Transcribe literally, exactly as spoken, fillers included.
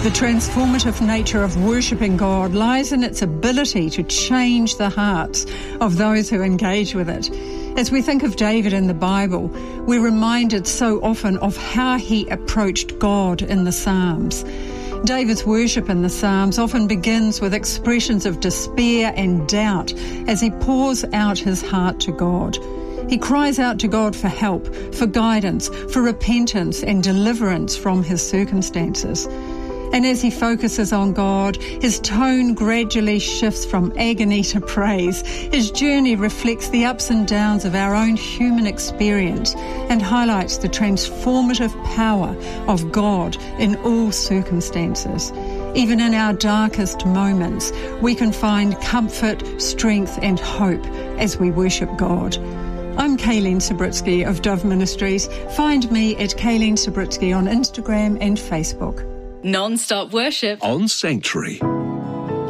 The transformative nature of worshipping God lies in its ability to change the hearts of those who engage with it. As we think of David in the Bible, we're reminded so often of how he approached God in the Psalms. David's worship in the Psalms often begins with expressions of despair and doubt as he pours out his heart to God. He cries out to God for help, for guidance, for repentance and deliverance from his circumstances. And as he focuses on God, his tone gradually shifts from agony to praise. His journey reflects the ups and downs of our own human experience and highlights the transformative power of God in all circumstances. Even in our darkest moments, we can find comfort, strength and hope as we worship God. I'm Kayleen Sabritsky of Dove Ministries. Find me at Kayleen Sabritsky on Instagram and Facebook. Non-stop worship on Sanctuary.